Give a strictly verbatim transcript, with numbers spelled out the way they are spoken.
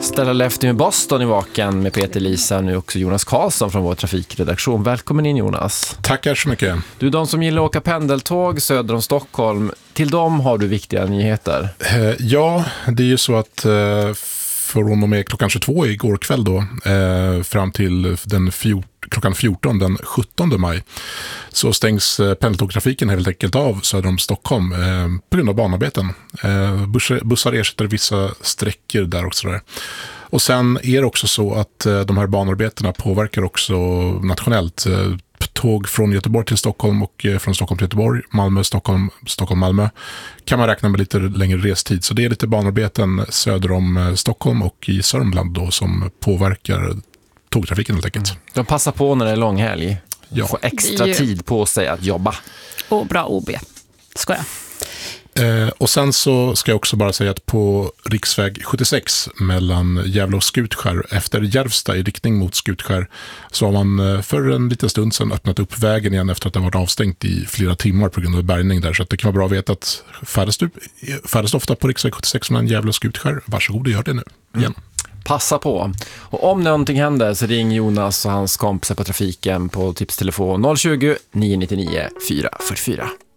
Ställa Lefty med Boston i vaken med Peter Lisa, nu också Jonas Karlsson från vår trafikredaktion. Välkommen in, Jonas. Tackar så mycket. Du, de som gillar att åka pendeltåg söder om Stockholm, till dem har du viktiga nyheter. Eh, ja, det är ju så att eh, från och med klockan tjugotvå igår kväll då, eh, fram till den fjor- klockan fjorton den sjuttonde maj, så stängs eh, pendeltågtrafiken helt enkelt av söder om Stockholm eh, på grund av banarbeten. Eh, bussar, bussar ersätter vissa sträckor där också där. Och sen är det också så att eh, de här banarbetena påverkar också nationellt. Eh, tåg från Göteborg till Stockholm och eh, från Stockholm till Göteborg, Malmö, Stockholm, Stockholm, Malmö, kan man räkna med lite längre restid. Så det är lite banarbeten söder om eh, Stockholm och i Sörmland då som påverkar tågtrafiken helt enkelt. Mm. De passar på när det är långhelg. Ja. Får extra Ja. tid på sig att jobba. Och bra O B. Ska jag. Eh, och sen så ska jag också bara säga att på riksväg sjuttiosex mellan Gävle och Skutskär efter Järvsta i riktning mot Skutskär, så har man eh, för en liten stund sedan öppnat upp vägen igen efter att det har varit avstängt i flera timmar på grund av bärgning där. Så att det kan vara bra att veta att färdas du färdas ofta på riksväg sjuttiosex mellan Gävle och Skutskär, varsågod och gör det nu igen. Mm. Passa på. Och om någonting händer så ring Jonas och hans kompisar på trafiken på tipstelefon noll tjugo, nio nio nio, fyra fyra fyra.